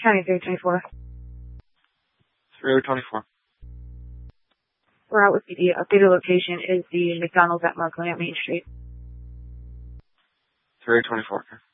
County 324. 324. We're out with PD. Updated location is the McDonald's at Marconi at Main Street. 324.